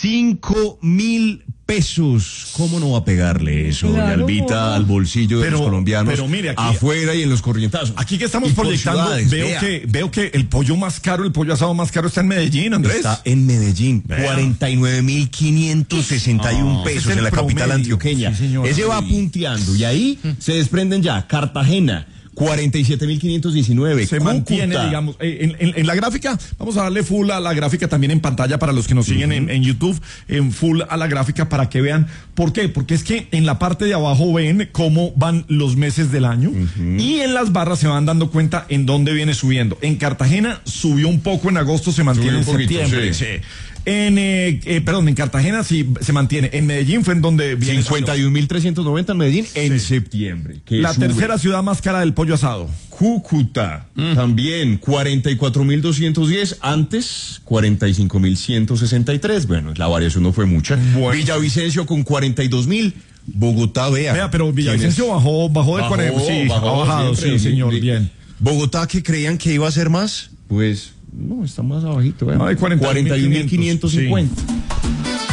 5.000 pesos. ¿Cómo no va a pegarle eso, doña Claro, Albita, al bolsillo de los colombianos? Pero mire, aquí, afuera y en los corrientazos. Aquí que estamos Y por proyectando, ciudades, veo que el pollo más caro, el pollo asado más caro está en Medellín, Andrés. Está en Medellín, Vea. 49.561 pesos ese es en la el capital promedio. antioqueña. Sí, señor. Ese va punteando y ahí se desprenden ya Cartagena, 47.519. Se Cúcuta. mantiene, digamos, en la gráfica, vamos a darle full a la gráfica también en pantalla para los que nos siguen en YouTube, en full a la gráfica para que vean. ¿Por qué? Porque es que en la parte de abajo ven cómo van los meses del año y en las barras se van dando cuenta en dónde viene subiendo. En Cartagena subió un poco, en agosto se mantiene en Subió un poquito, septiembre. sí. Sí. En Cartagena sí se mantiene. En Medellín fue en donde viene 51.390 en Medellín en septiembre. Que la sube. tercera ciudad más cara del pollo asado. Cúcuta, también 44.210, antes 45.163. Bueno, la variación no fue mucha. Bueno. Villavicencio con 42.000. Bogotá, Vea, pero Villavicencio bajó de 40. Sí, ha bajado, siempre, sí, señor, bien. Bogotá, que creían que iba a ser más, pues no, está más abajito. No, hay 41.550.